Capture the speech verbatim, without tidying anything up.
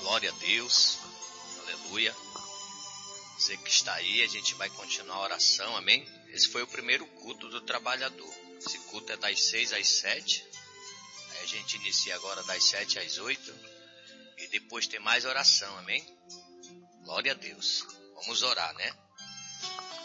Glória a Deus, aleluia. Você que está aí, a gente vai continuar a oração, amém? Esse foi o primeiro culto do trabalhador. Esse culto é das seis às sete. Aí a gente inicia agora das sete às oito. E depois tem mais oração, amém? Glória a Deus. Vamos orar, né?